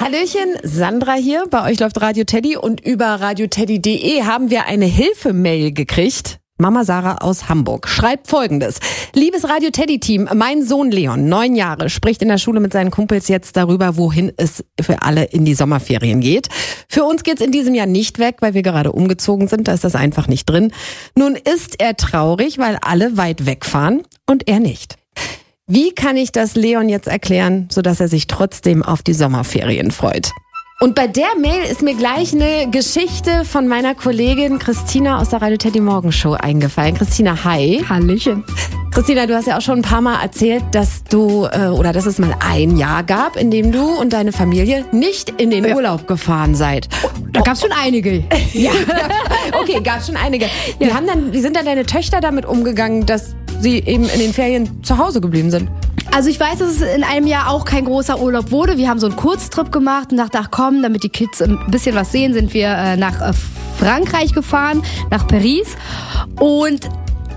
Hallöchen, Sandra hier. Bei euch läuft Radio Teddy und über radioteddy.de haben wir eine Hilfemail gekriegt. Mama Sarah aus Hamburg schreibt Folgendes. Liebes Radio Teddy-Team, mein Sohn Leon, 9 Jahre, spricht in der Schule mit seinen Kumpels jetzt darüber, wohin es für alle in die Sommerferien geht. Für uns geht's in diesem Jahr nicht weg, weil wir gerade umgezogen sind. Da ist das einfach nicht drin. Nun ist er traurig, weil alle weit wegfahren und er nicht. Wie kann ich das Leon jetzt erklären, sodass er sich trotzdem auf die Sommerferien freut? Und bei der Mail ist mir gleich eine Geschichte von meiner Kollegin Christina aus der Radio Teddy Morgenshow eingefallen. Christina, hi. Hallöchen. Christina, du hast ja auch schon ein paar Mal erzählt, dass dass es mal ein Jahr gab, in dem du und deine Familie nicht in den Urlaub gefahren seid. Da gab's schon einige. Ja, okay, gab's schon einige. Ja. Wie sind dann deine Töchter damit umgegangen, dass sie eben in den Ferien zu Hause geblieben sind? Also ich weiß, dass es in einem Jahr auch kein großer Urlaub wurde. Wir haben so einen Kurztrip gemacht und dachten, ach komm, damit die Kids ein bisschen was sehen, sind wir nach Frankreich gefahren, nach Paris. Und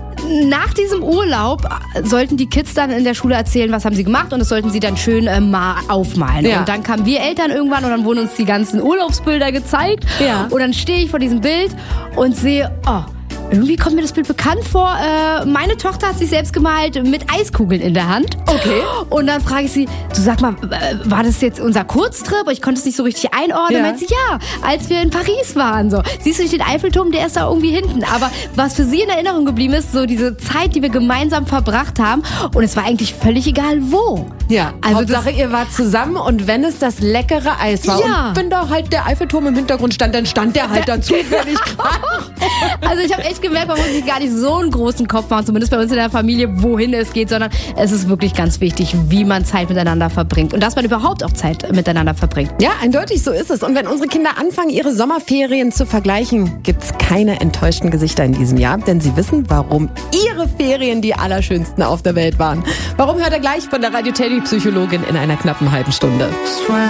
nach diesem Urlaub sollten die Kids dann in der Schule erzählen, was haben sie gemacht, und das sollten sie dann schön mal aufmalen. Ja. Und dann kamen wir Eltern irgendwann und dann wurden uns die ganzen Urlaubsbilder gezeigt. Ja. Und dann stehe ich vor diesem Bild und sehe, irgendwie kommt mir das Bild bekannt vor. Meine Tochter hat sich selbst gemalt mit Eiskugeln in der Hand. Okay. Und dann frage ich sie, du sag mal, war das jetzt unser Kurztrip? Ich konnte es nicht so richtig einordnen. Ja. Meint sie, ja, als wir in Paris waren. So. Siehst du nicht den Eiffelturm, der ist da irgendwie hinten. Aber was für sie in Erinnerung geblieben ist, so diese Zeit, die wir gemeinsam verbracht haben. Und es war eigentlich völlig egal, wo. Ja, Also Hauptsache ihr wart zusammen, und wenn es das leckere Eis war, Ja. und wenn da halt der Eiffelturm im Hintergrund stand, dann stand der halt da zufällig gerade. Also ich habe echt gemerkt, man muss sich gar nicht so einen großen Kopf machen, zumindest bei uns in der Familie, wohin es geht, sondern es ist wirklich ganz wichtig, wie man Zeit miteinander verbringt und dass man überhaupt auch Zeit miteinander verbringt. Ja, eindeutig, so ist es. Und wenn unsere Kinder anfangen, ihre Sommerferien zu vergleichen, gibt's keine enttäuschten Gesichter in diesem Jahr, denn sie wissen, warum ihre Ferien die allerschönsten auf der Welt waren. Warum, hört ihr gleich von der Radio Teddy Psychologin in einer knappen halben Stunde.